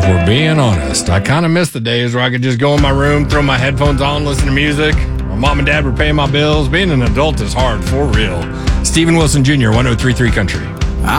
we're being honest. I kind of miss the days where I could just go in my room, throw my headphones on, listen to music. My mom and dad were paying my bills. Being an adult is hard, for real. Stephen Wilson Jr., 1033 Country.